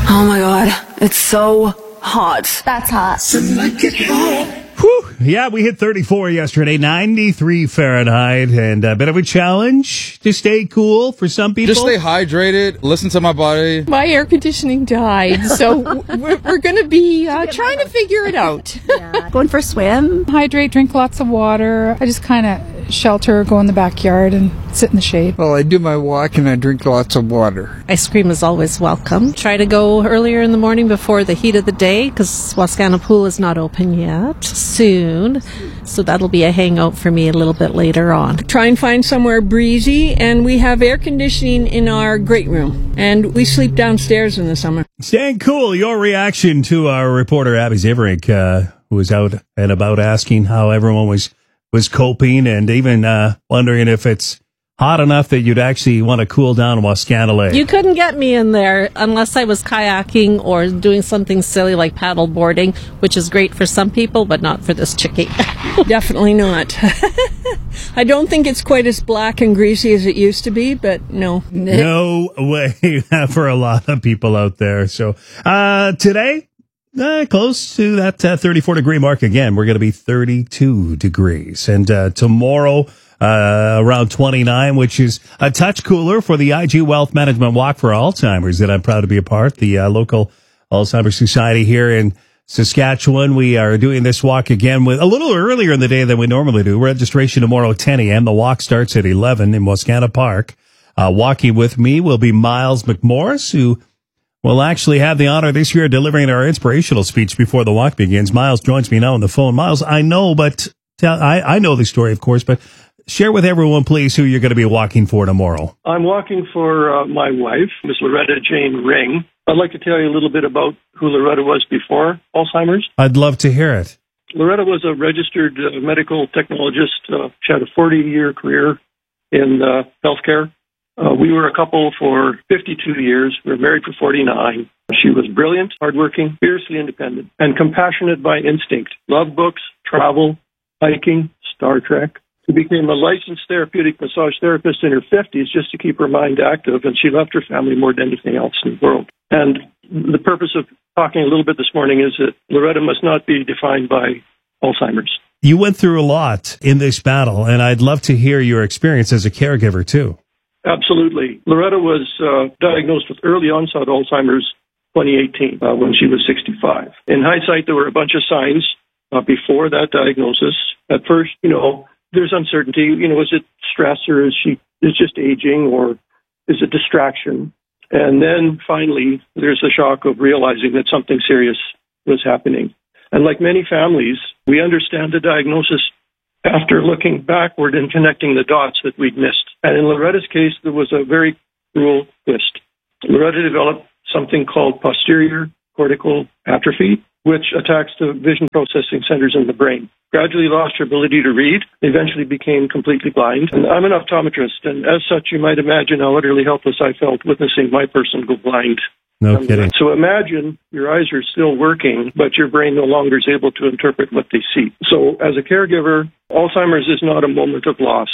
Oh my God, it's so hot. That's hot. Whew. Yeah, we hit 34 yesterday, 93 Fahrenheit, and a bit of a challenge to stay cool for some people. Just stay hydrated, listen to my body. My air conditioning died, so we're going to be trying to figure it out. Yeah. Going for a swim. Hydrate, drink lots of water. I just kind of shelter, go in the backyard and sit in the shade. Well, I do my walk and I drink lots of water. Ice cream is always welcome. Try to go earlier in the morning before the heat of the day because Wascana Pool is not open yet. Soon. So that'll be a hangout for me a little bit later on. Try and find somewhere breezy, and we have air conditioning in our great room, and we sleep downstairs in the summer. Staying cool, your reaction to our reporter Abby Ziverink, who was out and about asking how everyone was coping and even wondering if it's hot enough that you'd actually want to cool down in Wascana Lake. You couldn't get me in there unless I was kayaking or doing something silly like paddle boarding, which is great for some people, but not for this chickie. Definitely not. I don't think it's quite as black and greasy as it used to be, but no. No way for a lot of people out there. So today, close to that 34-degree mark again. We're going to be 32 degrees. And tomorrow, around 29, which is a touch cooler for the IG Wealth Management Walk for Alzheimer's that I'm proud to be a part, the local Alzheimer's Society here in Saskatchewan. We are doing this walk again with a little earlier in the day than we normally do. Registration tomorrow, 10 a.m. The walk starts at 11 in Wascana Park. Walking with me will be Miles McMorris, who will actually have the honor this year of delivering our inspirational speech before the walk begins. Miles joins me now on the phone. Miles, I know the story, of course, but share with everyone, please, who you're going to be walking for tomorrow. I'm walking for my wife, Miss Loretta Jane Ring. I'd like to tell you a little bit about who Loretta was before Alzheimer's. I'd love to hear it. Loretta was a registered medical technologist. She had a 40-year career in healthcare. We were a couple for 52 years. We were married for 49. She was brilliant, hardworking, fiercely independent, and compassionate by instinct. Loved books, travel, hiking, Star Trek. She became a licensed therapeutic massage therapist in her 50s just to keep her mind active, and she loved her family more than anything else in the world. And the purpose of talking a little bit this morning is that Loretta must not be defined by Alzheimer's. You went through a lot in this battle, and I'd love to hear your experience as a caregiver, too. Absolutely. Loretta was diagnosed with early onset Alzheimer's 2018 when she was 65. In hindsight, there were a bunch of signs before that diagnosis. At first, there's uncertainty. Is it stress, or is she just aging, or is it distraction? And then finally, there's the shock of realizing that something serious was happening. And like many families, we understand the diagnosis after looking backward and connecting the dots that we'd missed. And in Loretta's case, there was a very cruel twist. Loretta developed something called posterior cortical atrophy, which attacks the vision processing centers in the brain. Gradually lost her ability to read, eventually became completely blind. And I'm an optometrist, and as such, you might imagine how utterly helpless I felt witnessing my person go blind. No kidding. So imagine your eyes are still working, but your brain no longer is able to interpret what they see. So as a caregiver, Alzheimer's is not a moment of loss.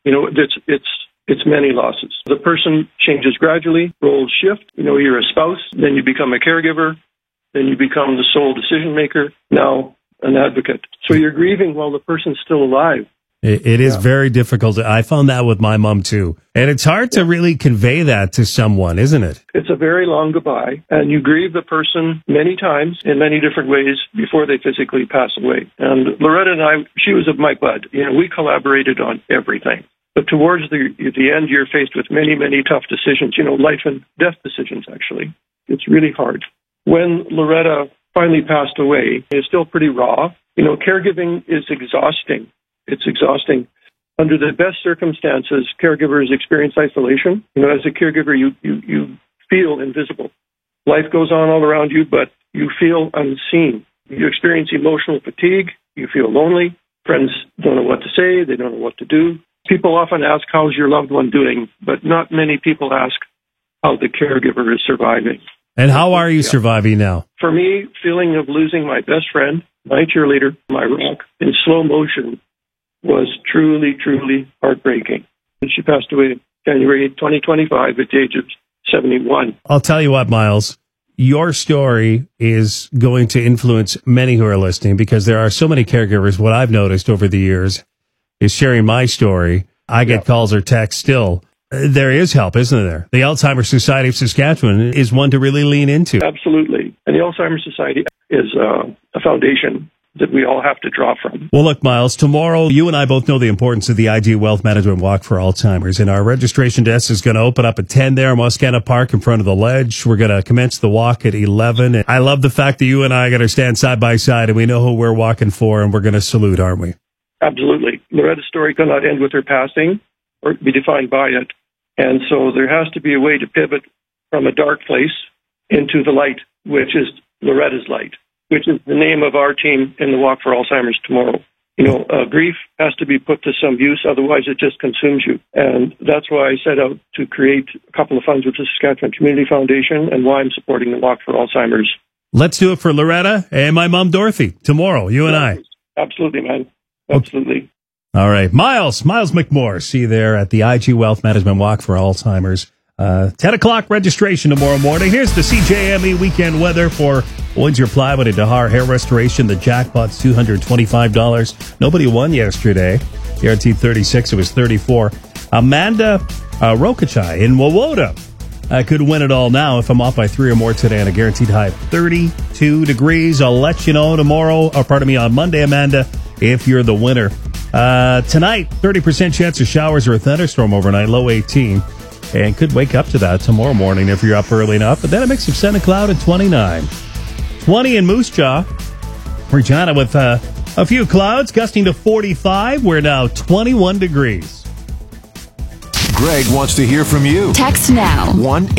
It's many losses. The person changes gradually, roles shift. You're a spouse, then you become a caregiver, then you become the sole decision maker, now an advocate. So you're grieving while the person's still alive. It is very difficult. I found that with my mom, too. And it's hard to really convey that to someone, isn't it? It's a very long goodbye, and you grieve the person many times in many different ways before they physically pass away. And Loretta and I, she was of my bud. We collaborated on everything. But towards the end, you're faced with many, many tough decisions, life and death decisions, actually. It's really hard. When Loretta finally passed away, it's still pretty raw. Caregiving is exhausting. It's exhausting. Under the best circumstances, caregivers experience isolation. As a caregiver, you feel invisible. Life goes on all around you, but you feel unseen. You experience emotional fatigue. You feel lonely. Friends don't know what to say. They don't know what to do. People often ask, how's your loved one doing? But not many people ask how the caregiver is surviving. And how are you surviving now? For me, feeling of losing my best friend, my cheerleader, my rock, in slow motion was truly, truly heartbreaking. And she passed away January 2025 at the age of 71. I'll tell you what, Miles, your story is going to influence many who are listening because there are so many caregivers. What I've noticed over the years is sharing my story. I get calls or texts still. There is help, isn't there? The Alzheimer's Society of Saskatchewan is one to really lean into. Absolutely. And the Alzheimer's Society is a foundation that we all have to draw from. Well, look, Miles, tomorrow you and I both know the importance of the IG Wealth Management Walk for Alzheimer's, and our registration desk is going to open up at 10 there in Wascana Park in front of the ledge. We're going to commence the walk at 11. And I love the fact that you and I are going to stand side by side, and we know who we're walking for, and we're going to salute, aren't we? Absolutely. Loretta's story cannot end with her passing or be defined by it. And so there has to be a way to pivot from a dark place into the light, which is Loretta's light, which is the name of our team in the Walk for Alzheimer's tomorrow. Grief has to be put to some use, otherwise it just consumes you. And that's why I set out to create a couple of funds with the Saskatchewan Community Foundation and why I'm supporting the Walk for Alzheimer's. Let's do it for Loretta and my mom, Dorothy, tomorrow, you and I. Absolutely, man. Absolutely. All right. Miles McMorris, see you there at the IG Wealth Management Walk for Alzheimer's. 10 o'clock registration tomorrow morning. Here's the CJME weekend weather for Windsor Plywood and Dahar Hair Restoration. The jackpot's $225. Nobody won yesterday. Guaranteed 36. It was 34. Amanda Rokachai in Wawota could win it all now if I'm off by 3 or more today on a guaranteed high of 32 degrees. I'll let you know tomorrow, on Monday, Amanda, if you're the winner. Tonight, 30% chance of showers or a thunderstorm overnight, low 18. And could wake up to that tomorrow morning if you're up early enough. But then a mix of sun and cloud at 29. 20 in Moose Jaw. Regina with a few clouds, gusting to 45. We're now 21 degrees. Greg wants to hear from you. Text now.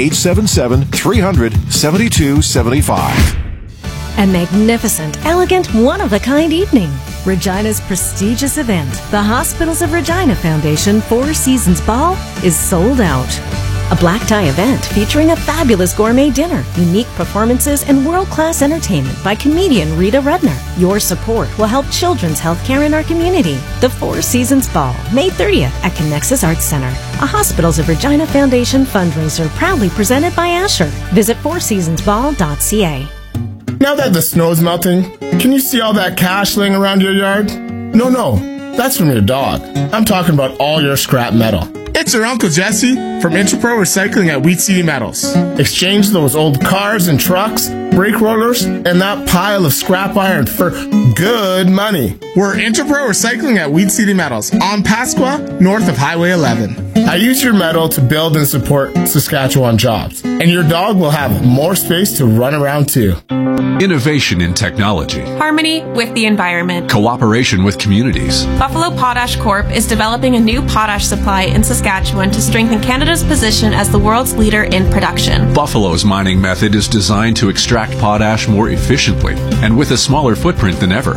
1-877-300-7275. A magnificent, elegant, one-of-a-kind evening. Regina's prestigious event, the Hospitals of Regina Foundation Four Seasons Ball, is sold out. A black tie event featuring a fabulous gourmet dinner, unique performances, and world-class entertainment by comedian Rita Rudner. Your support will help children's health care in our community. The Four Seasons Ball, May 30th at Connexus Arts Center, a Hospitals of Regina Foundation fundraiser proudly presented by Asher. Visit fourseasonsball.ca. Now that the snow's melting, can you see all that cash laying around your yard? No, that's from your dog. I'm talking about all your scrap metal. It's your Uncle Jesse from Interpro Recycling at Wheat City Metals. Exchange those old cars and trucks, brake rollers, and that pile of scrap iron for good money. We're Interpro Recycling at Wheat City Metals on Pasqua, north of Highway 11. I use your metal to build and support Saskatchewan jobs, and your dog will have more space to run around too. Innovation in technology. Harmony with the environment. Cooperation with communities. Buffalo Potash Corp is developing a new potash supply in Saskatchewan to strengthen Canada's position as the world's leader in production. Buffalo's mining method is designed to extract potash more efficiently and with a smaller footprint than ever.